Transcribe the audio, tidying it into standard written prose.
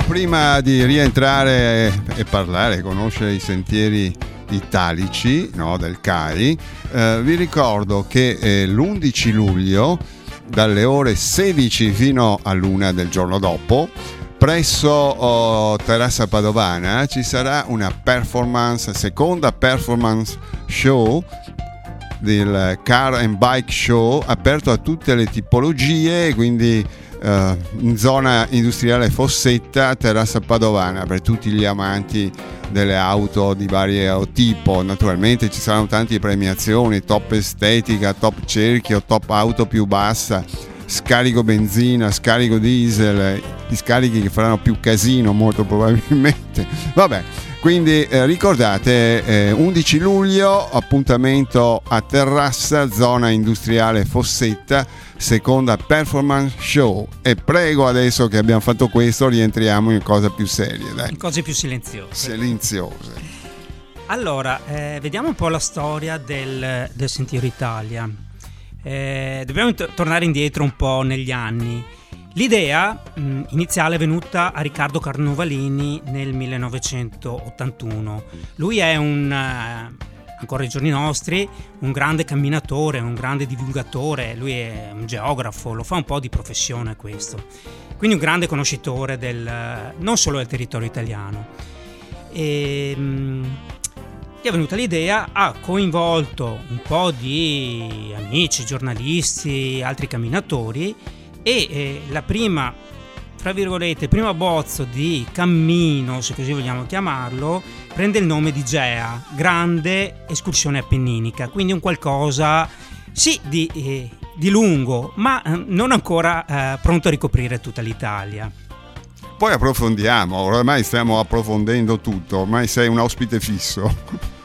Prima di rientrare e parlare, conoscere i sentieri italici, no, del CAI, vi ricordo che l'11 luglio dalle ore 16 fino all'1 del giorno dopo presso Terrazza Padovana ci sarà una seconda performance show del Car and Bike Show, aperto a tutte le tipologie, quindi in zona industriale Fossetta, Terrazza Padovana, per tutti gli amanti delle auto di vario tipo. Naturalmente ci saranno tante premiazioni, top estetica, top cerchio, top auto più bassa, scarico benzina, scarico diesel, gli scarichi che faranno più casino molto probabilmente. Vabbè, quindi ricordate 11 luglio appuntamento a Terrazza, zona industriale Fossetta, seconda performance show. E prego, adesso che abbiamo fatto questo, rientriamo in cose più serie, dai. In cose più silenziose. Allora, vediamo un po' la storia del Sentiero Italia. Dobbiamo tornare indietro un po' negli anni. L'idea iniziale è venuta a Riccardo Carnovalini nel 1981. Lui è ancora ai giorni nostri, un grande camminatore, un grande divulgatore. Lui è un geografo, lo fa un po' di professione questo, quindi un grande conoscitore non solo del territorio italiano. Gli è venuta l'idea, ha coinvolto un po' di amici, giornalisti, altri camminatori, e la prima, tra virgolette, il primo abbozzo di cammino, se così vogliamo chiamarlo, prende il nome di GEA, Grande Escursione Appenninica, quindi un qualcosa sì di lungo, ma non ancora pronto a ricoprire tutta l'Italia. Poi approfondiamo, ormai stiamo approfondendo tutto, ormai sei un ospite fisso.